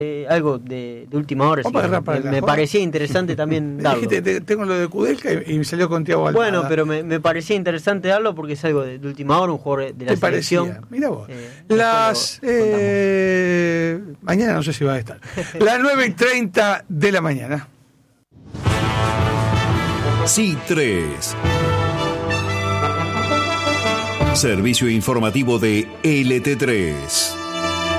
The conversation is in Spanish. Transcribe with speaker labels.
Speaker 1: algo de última hora. Me parecía interesante también darlo.
Speaker 2: Dijiste, tengo lo de Kudelka y me salió con Thiago Almada.
Speaker 1: Bueno, pero me parecía interesante darlo porque es algo de última hora, un jugador de la selección.
Speaker 2: Mira vos. Mañana no sé si va a estar. Las 9:30 de la mañana.
Speaker 3: C3. Servicio informativo de LT3.